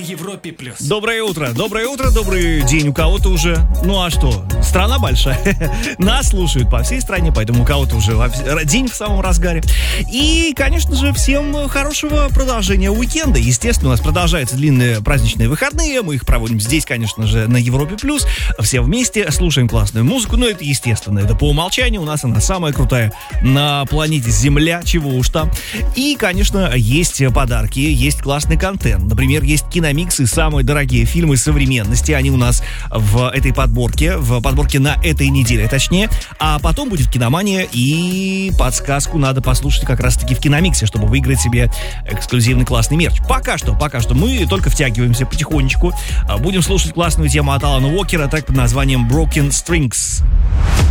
Европе+. Доброе утро, добрый день у кого-то уже. Ну а что, страна большая. Нас слушают по всей стране, поэтому у кого-то уже день в самом разгаре. И, конечно же, всем хорошего продолжения уикенда. Естественно, у нас продолжаются длинные праздничные выходные. Мы их проводим здесь, конечно же, на Европе+. Все вместе слушаем классную музыку. Ну, это естественно, это по умолчанию. У нас она самая крутая на планете Земля, чего уж там. И, конечно, есть подарки, есть классный контент. Например, есть киномиксы, самые дорогие фильмы современности. Они у нас в этой подборке, на этой неделе, точнее. А потом будет киномания, и подсказку надо послушать как раз-таки в киномиксе, чтобы выиграть себе эксклюзивный классный мерч. Пока что мы только втягиваемся потихонечку. Будем слушать классную тему от Алана Уокера, трек под названием Broken Strings.